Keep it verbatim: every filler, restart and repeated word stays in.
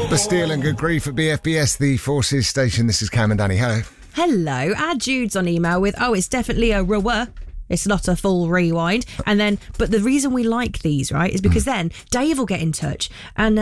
Bastille and Good Grief at B F B S, the Forces station. This is Cam and Danny. Hello. Hello. Our Jude's on email with, oh, it's definitely a rower. It's not a full rewind. And then, but the reason we like these, right, is because then Dave will get in touch and